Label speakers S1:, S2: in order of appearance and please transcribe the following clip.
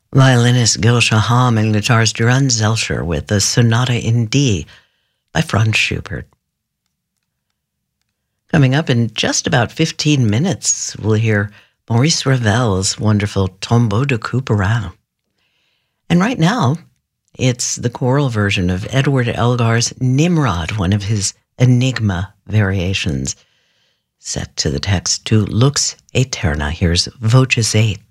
S1: Violinist Gil Shaham and guitarist Duran Zelcher with the Sonata in D by Franz Schubert. Coming up in just about 15 minutes, we'll hear Maurice Ravel's wonderful Tombeau de Couperin. And right now, it's the choral version of Edward Elgar's Nimrod, one of his Enigma variations, set to the text Tu Lux Aeterna. Here's Voces 8.